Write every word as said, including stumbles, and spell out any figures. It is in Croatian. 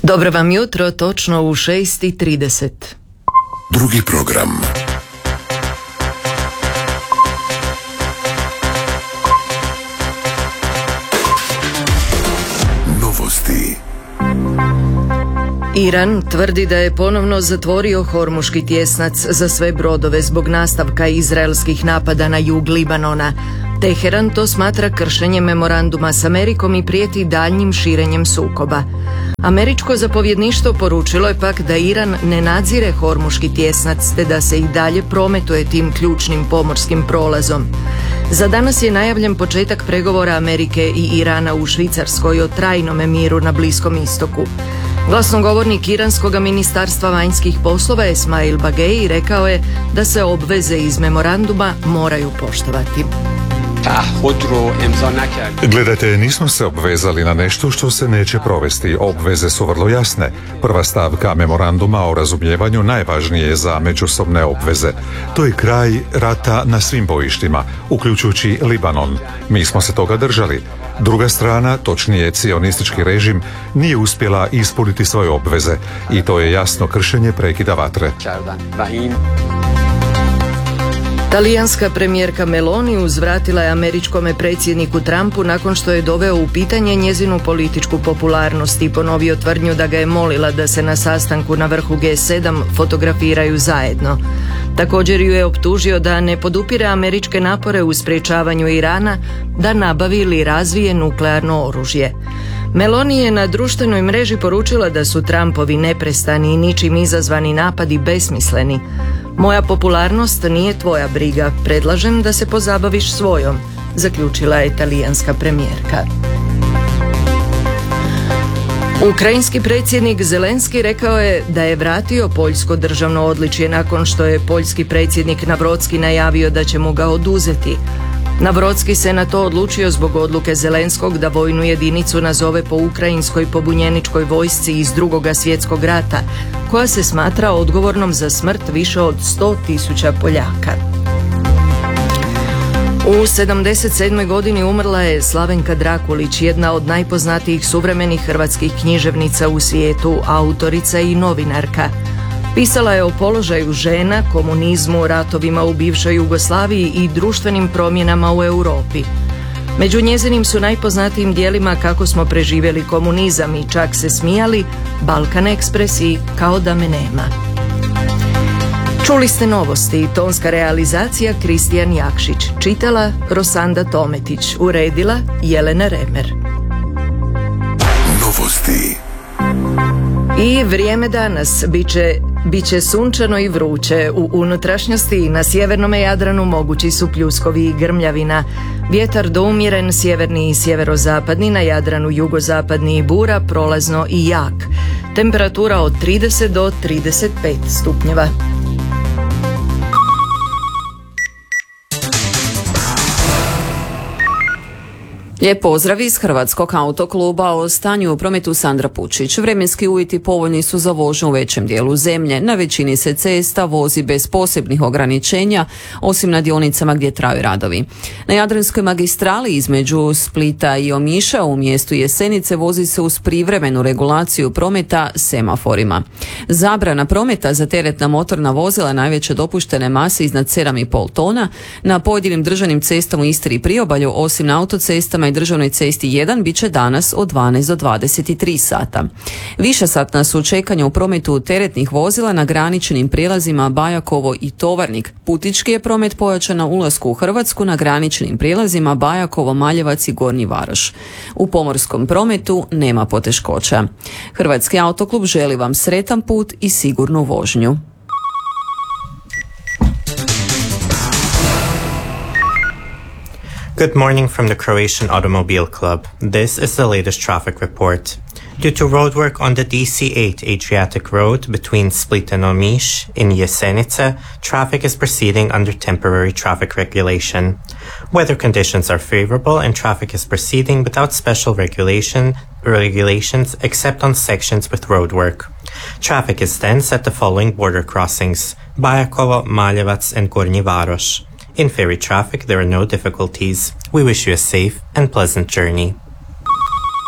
Dobro vam jutro, točno u šest i trideset. Drugi program. Novosti. Iran tvrdi da je ponovno zatvorio Hormuški tjesnac za sve brodove zbog nastavka izraelskih napada na jug Libanona. Teheran to smatra kršenjem memoranduma s Amerikom i prijeti daljnjim širenjem sukoba. Američko zapovjedništvo poručilo je pak da Iran ne nadzire Hormuški tjesnac te da se i dalje prometuje tim ključnim pomorskim prolazom. Za danas je najavljen početak pregovora Amerike i Irana u Švicarskoj o trajnome miru na Bliskom istoku. Glasnogovornik iranskog ministarstva vanjskih poslova Esmail Bagei rekao je da se obveze iz memoranduma moraju poštovati. Gledajte, nismo se obvezali na nešto što se neće provesti. Obveze su vrlo jasne. Prva stavka memoranduma o razumijevanju najvažnije je za međusobne obveze. To je kraj rata na svim bojištima, uključujući Libanon. Mi smo se toga držali. Druga strana, točnije cionistički režim, nije uspjela ispuniti svoje obveze i to je jasno kršenje prekida vatre. Talijanska premijerka Meloni uzvratila je američkome predsjedniku Trumpu nakon što je doveo u pitanje njezinu političku popularnost i ponovio tvrdnju da ga je molila da se na sastanku na vrhu G sedam fotografiraju zajedno. Također ju je optužio da ne podupire američke napore u sprječavanju Irana da nabavi ili razvije nuklearno oružje. Meloni je na društvenoj mreži poručila da su Trumpovi neprestani i ničim izazvani napadi besmisleni. Moja popularnost nije tvoja briga, predlažem da se pozabaviš svojom, zaključila je talijanska premijerka. Ukrajinski predsjednik Zelenski rekao je da je vratio poljsko državno odličje nakon što je poljski predsjednik Navrocki najavio da će mu ga oduzeti. Navrocki se na to odlučio zbog odluke Zelenskog da vojnu jedinicu nazove po ukrajinskoj pobunjeničkoj vojsci iz Drugoga svjetskog rata, koja se smatra odgovornom za smrt više od sto tisuća Poljaka. U sedamdeset sedmoj godini umrla je Slavenka Drakulić, jedna od najpoznatijih suvremenih hrvatskih književnica u svijetu, autorica i novinarka. Pisala je o položaju žena, komunizmu, ratovima u bivšoj Jugoslaviji i društvenim promjenama u Europi. Među njezinim su najpoznatijim dijelima Kako smo preživjeli komunizam i Čak se smijali, Balkan Ekspres i Kao da me nema. Čuli ste novosti, tonska realizacija Kristijan Jakšić, čitala Rosanda Tometić, uredila Jelena Remer. Novosti. I vrijeme danas biće Biće sunčano i vruće. U unutrašnjosti i na sjevernome Jadranu mogući su pljuskovi i grmljavina. Vjetar do umjeren sjeverni i sjeverozapadni, na Jadranu jugozapadni i bura, prolazno i jak. Temperatura od trideset do trideset pet stupnjeva. Lijep pozdrav iz Hrvatskog autokluba. O stanju u prometu Sandra Pučić. Vremenski uvjeti povoljni su za vožnju u većem dijelu zemlje. Na većini se cesta vozi bez posebnih ograničenja, osim na dionicama gdje traju radovi. Na Jadranskoj magistrali između Splita i Omiša u mjestu Jesenice vozi se uz privremenu regulaciju prometa semaforima. Zabrana prometa za teretna motorna vozila najveće dopuštene mase iznad sedam i pol tona na pojedinim državnim cestama u Istri i priobalju, osim na autocestama i državnoj cesti jedan, bit će danas od dvanaest do dvadeset tri sata. Višesatna su čekanja u prometu teretnih vozila na graničnim prijelazima Bajakovo i Tovarnik. Putnički je promet pojačan na ulasku u Hrvatsku na graničnim prijelazima Bajakovo, Maljevac i Gornji Varoš. U pomorskom prometu nema poteškoća. Hrvatski autoklub želi vam sretan put i sigurnu vožnju. Good morning from the Croatian Automobile Club. This is the latest traffic report. Due to roadwork on the D C eight Adriatic Road between Split and Omiš in Jesenice, traffic is proceeding under temporary traffic regulation. Weather conditions are favorable and traffic is proceeding without special regulation regulations except on sections with roadwork. Traffic is dense at the following border crossings: Bajakovo, Maljevac and Gornji Varoš. In ferry traffic, there are no difficulties. We wish you a safe and pleasant journey.